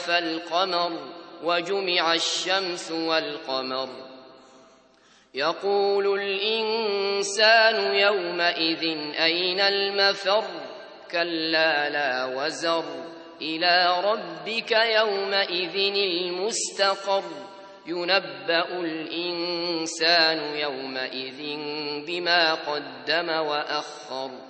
فالقمر وجمع الشمس والقمر يقول الإنسان يومئذ أين المفر كلا لا وزر إلى ربك يومئذ المستقر ينبأ الإنسان يومئذ بما قدم وأخر